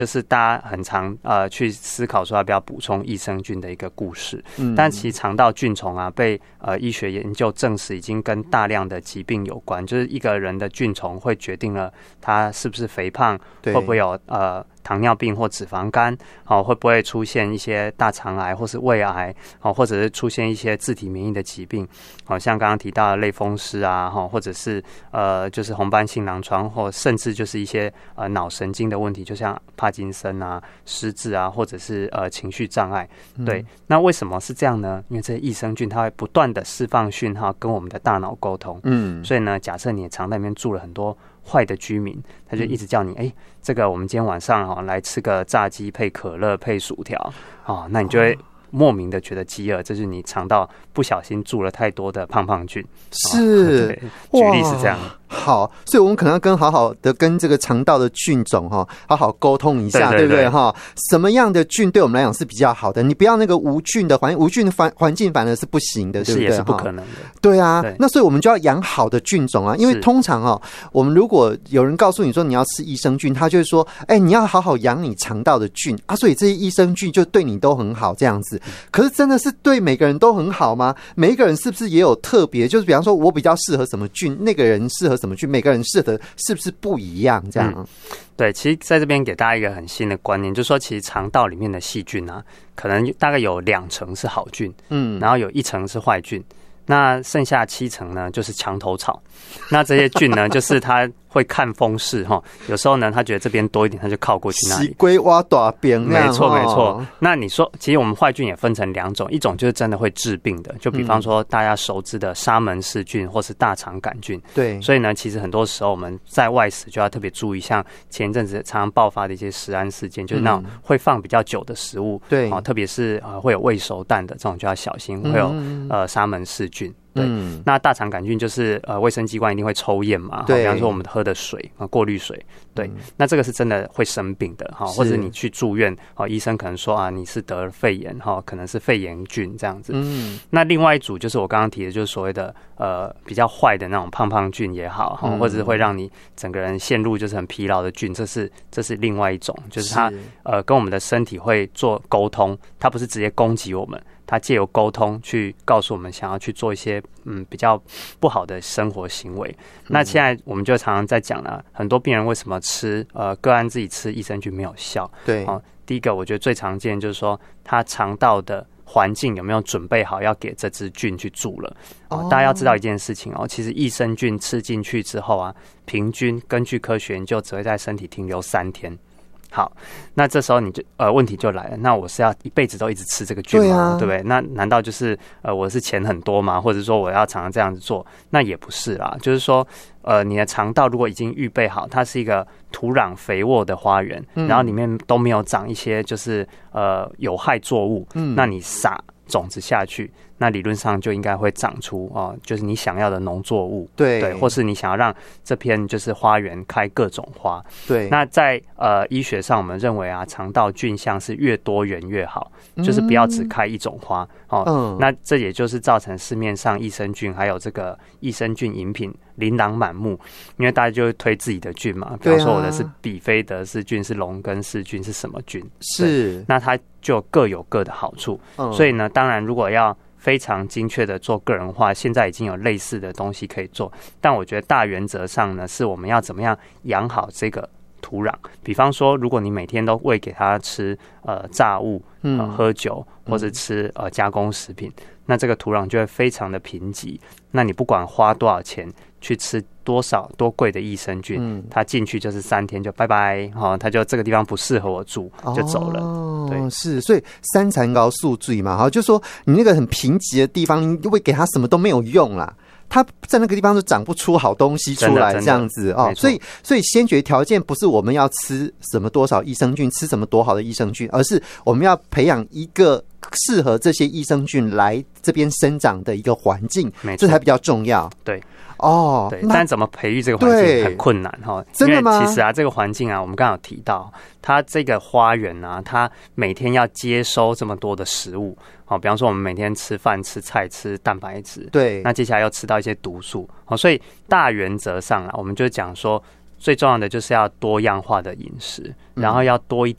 就是大家很常去思考说要不要补充益生菌的一个故事。但其实肠道菌虫啊，被医学研究证实已经跟大量的疾病有关，就是一个人的菌虫会决定了他是不是肥胖，会不会有糖尿病或脂肪肝，会不会出现一些大肠癌或是胃癌，或者是出现一些自体免疫的疾病，像刚刚提到的类风湿啊，或者是就是红斑性狼疮，或甚至就是一些脑神经的问题，就像帕金森啊、失智啊，或者是情绪障碍。对，那为什么是这样呢？因为这些益生菌它会不断的释放讯号跟我们的大脑沟通。所以呢，假设你的肠道里面住了很多坏的居民，他就一直叫你，这个我们今天晚上来吃个炸鸡配可乐配薯条，那你就会莫名的觉得饥饿，这就是你肠道不小心住了太多的胖胖菌。 是， 举例是这样。 好，所以我们可能要好好的跟这个肠道的菌种好好沟通一下，对不对什么样的菌对我们来讲是比较好的？你不要那个无菌的环境反而是不行的，对不对？ 是也是不可能的。 对啊，那所以我们就要养好的菌种啊，因为通常我们如果有人告诉你说你要吃益生菌，他就会说，你要好好养你肠道的菌啊，所以这些益生菌就对你都很好这样子。可是真的是对每个人都很好吗？每一个人是不是也有特别？就是比方说我比较适合什么菌，那个人适合什么菌，每个人适合是不是不一样？这样对，其实在这边给大家一个很新的观念，就是说其实肠道里面的细菌啊，可能大概有2成是好菌，然后有1成是坏菌，那剩下7成呢就是墙头草。那这些菌呢，就是它会看风势有时候呢，他觉得这边多一点，他就靠过去那里。 西龟挖大边， 没错没错。那你说，其实我们坏菌也分成2种，一种就是真的会致病的，就比方说大家熟知的沙门氏菌或是大肠杆菌。对，所以呢，其实很多时候我们在外食就要特别注意，像前一阵子常常爆发的一些食安事件，就是那种会放比较久的食物，对，特别是会有未熟蛋的这种就要小心，会有沙门氏菌。对，那大肠杆菌就是卫生机关一定会抽验嘛，比方说我们喝的水过滤水，对，那这个是真的会生病的或者你去住院医生可能说你是得了肺炎可能是肺炎菌这样子。那另外一组就是我刚刚提的，就是所谓的比较坏的那种胖胖菌也好，或者是会让你整个人陷入就是很疲劳的菌，这是另外一种，就是它跟我们的身体会做沟通，它不是直接攻击我们。他借由沟通去告诉我们想要去做一些比较不好的生活行为。那现在我们就常常在讲了，很多病人为什么吃个案自己吃益生菌没有效？对，第一个我觉得最常见就是说他肠道的环境有没有准备好要给这只菌去住了。大家要知道一件事情其实益生菌吃进去之后平均根据科学研究只会在身体停留3天。好，那这时候你就问题就来了，那我是要一辈子都一直吃这个菌吗？对不对？那难道就是我是钱很多吗？或者说我要常常这样子做？那也不是啦，就是说你的肠道如果已经预备好，它是一个土壤肥沃的花园，然后里面都没有长一些就是有害作物，那你撒种子下去，那理论上就应该会长出就是你想要的农作物，对，或是你想要让这片就是花园开各种花，对。那在医学上，我们认为肠道菌相是越多元越好，就是不要只开一种花那这也就是造成市面上益生菌还有这个益生菌饮品琳琅满目，因为大家就会推自己的菌嘛，比方说我的是比菲德氏菌，是龙根氏菌，是什么菌？是，那它就各有各的好处。所以呢，当然如果要非常精确的做个人化，现在已经有类似的东西可以做，但我觉得大原则上呢，是我们要怎么样养好这个土壤。比方说，如果你每天都喂给他吃炸物、喝酒或者吃加工食品，那这个土壤就会非常的贫瘠。那你不管花多少钱去吃多贵的益生菌，它进去就是3天就拜拜，它就这个地方不适合我住，就走了。对， 是，所以三残高宿醉嘛，就说你那个很贫瘠的地方，你会给它什么都没有用啦。它在那个地方就长不出好东西出来，这样子所以先决条件不是我们要吃什么多少益生菌，吃什么多好的益生菌，而是我们要培养一个适合这些益生菌来这边生长的一个环境，这才比较重要。对。对，但怎么培育这个环境很困难真的吗？因为其实这个环境我们刚刚有提到，它这个花园它每天要接收这么多的食物比方说我们每天吃饭、吃菜、吃蛋白质，对，那接下来又吃到一些毒素所以大原则上我们就讲说，最重要的就是要多样化的饮食，然后要多一